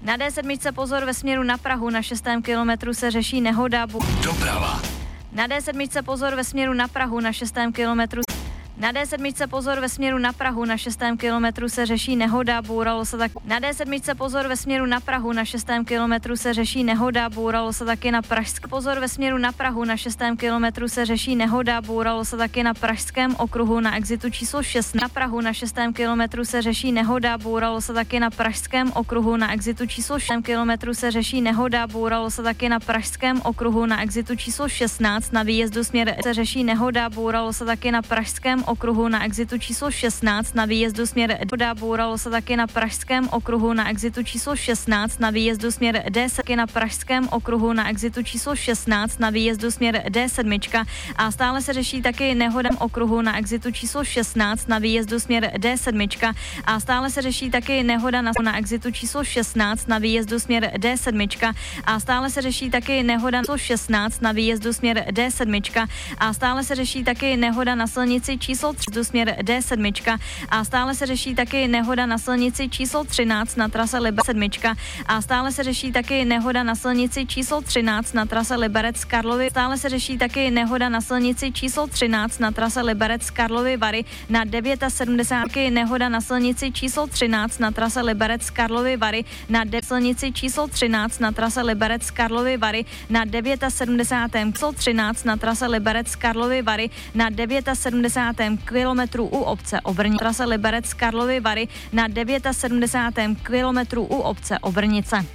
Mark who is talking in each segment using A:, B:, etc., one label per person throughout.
A: Na D7 pozor ve směru na Prahu, na 6. kilometru se řeší nehoda.
B: Doprava.
A: Na D7 pozor ve směru na Prahu, na 6. kilometru. Na D7 pozor ve směru na Prahu, na 6. kilometru se řeší nehoda, bouralo se tak. Na D7 pozor ve směru na Prahu, na 6. kilometru se řeší nehoda, bouralo se taky na Pražském. Pozor ve směru na Prahu, na 6. kilometru se řeší nehoda, bouralo se taky na Pražském okruhu na exitu číslo 6. Na Prahu na 6. kilometru se řeší nehoda, bouralo se taky na Pražském okruhu na exitu číslo 6. Kilometru se řeší nehoda, bouralo se taky na Pražském okruhu na exitu číslo 16. Na výjezdu směr se řeší nehoda, bouralo se taky na Pražském okruhu na exitu číslo 16. Na výjezdu směr D, bouralo se taky na Pražském okruhu na exitu číslo 16. Na výjezdu směr D, na Pražském okruhu na exitu číslo 16. Na výjezdu směr D7 a stále se řeší taky nehoda okruhu na exitu číslo 16. Na výjezdu směr D7 a stále se řeší taky nehoda na exitu číslo 16. Na výjezdu směr D7 a stále se řeší taky nehoda na 16. Na výjezdu směr D7 a stále se řeší taky nehoda na silnici číslo 3 směr D7 a stále se řeší taky nehoda na silnici číslo 13 na trase Liberec 7 a stále se řeší taky nehoda na silnici číslo 13 na trase Liberec Karlovy. Stále se řeší taky nehoda na silnici číslo 13 na trase Liberec Karlovy Vary na 79. Nehoda na silnici číslo 13 na trase Liberec Karlovy Vary na silnici číslo 13 na trase Liberec Karlovy Vary na 79. číslo 13 na trase Liberec Karlovy Vary na 79. kilometru u obce Obrnice. Trase Liberec Karlovy Vary na 79. kilometru u obce Obrnice.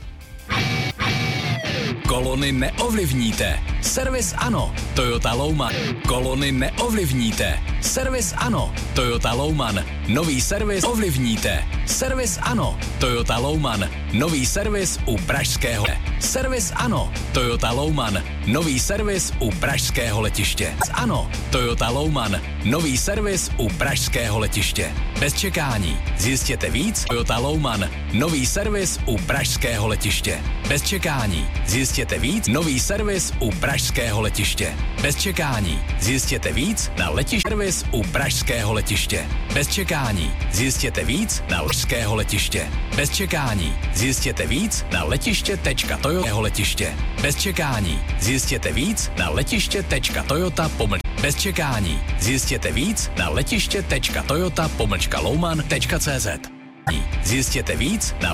B: Kolony neovlivníte. Servis ano. Toyota Louman. Kolony neovlivníte. Servis ano. Toyota Louman. Nový servis ovlivníte. Servis ano. Toyota Louman. Nový servis u pražského. Servis ano. Toyota Louman. Nový servis u pražského letiště. Ano. Toyota Louman. Nový servis u pražského letiště. Bez čekání. Zjistěte víc. Toyota Louman. Nový servis u pražského letiště. Bez čekání. Zjistěte víc. Nový servis u pražského letiště. Bez čekání. Zjistěte víc na servis u pražského letiště. Bez čekání. Zjistěte víc na pražského letiště. Bez čekání. Zjistěte víc na letiště.toyota letiště. Bez čekání. Zjistěte víc na letiště.toyota. Bez čekání. Zjistěte víc na letiště.toyota-louman.cz. Zjistěte víc na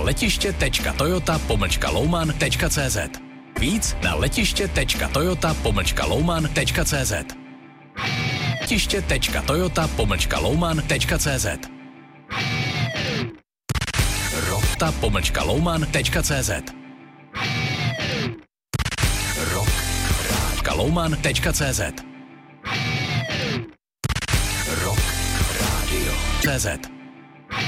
B: letiště.toyota-louman.cz. Víc na letiště.toyota-louman.cz. letiště.toyota-louman.cz. rota-louman.cz. rock-louman.cz. Rock Radio CZ.